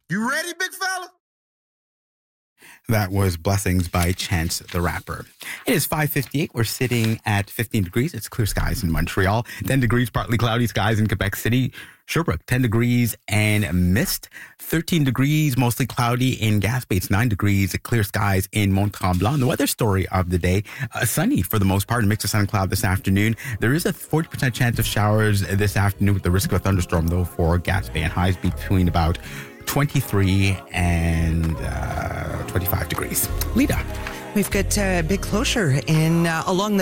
You ready, big fella? That was Blessings by Chance the Rapper. It is 5:58. We're sitting at 15 degrees. It's clear skies in Montreal. 10 degrees, partly cloudy skies in Quebec City. Sherbrooke, 10 degrees and mist. 13 degrees, mostly cloudy in Gaspé. It's 9 degrees, clear skies in Mont-Tremblant. The weather story of the day, sunny for the most part, a mix of sun and cloud this afternoon. There is a 40% chance of showers this afternoon with the risk of a thunderstorm, though, for Gaspé, and highs between about 23 and 25 degrees. Lita. We've got a big closure along the